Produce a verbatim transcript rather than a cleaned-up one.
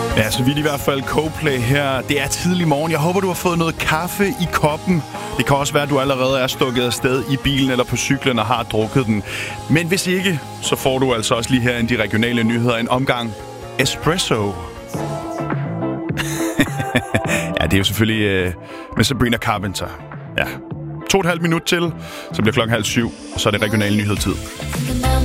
Ja, så vidt i hvert fald Coldplay her. Det er tidlig morgen. Jeg håber, du har fået noget kaffe i koppen. Det kan også være, at du allerede er stukket afsted i bilen eller på cyklen og har drukket den. Men hvis ikke, så får du altså også lige her en de regionale nyheder. En omgang espresso. Ja, det er jo selvfølgelig uh, med Sabrina Carpenter. Ja, to og et halvt minut til, så bliver klokken halv syv, og så er det regionale nyhedstid.